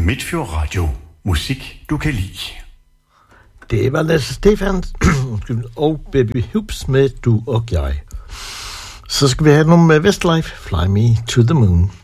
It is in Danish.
Midtfjord Radio. Musik, du kan lide. Det var Lasse Stefans og Baby Hoops med Du og Jeg. Så skal vi have nogle med Westlife, Fly Me to the Moon.